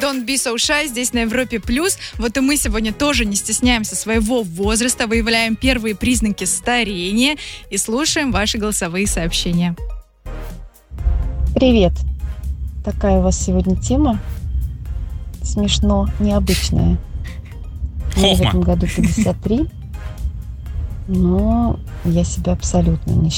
Don't be so shy здесь на Европе+. Вот и мы сегодня тоже не стесняемся своего возраста, выявляем первые признаки старения и слушаем ваши голосовые сообщения. Привет. Такая у вас сегодня тема. Смешно, необычная. Мне в этом году 53, но я себя абсолютно не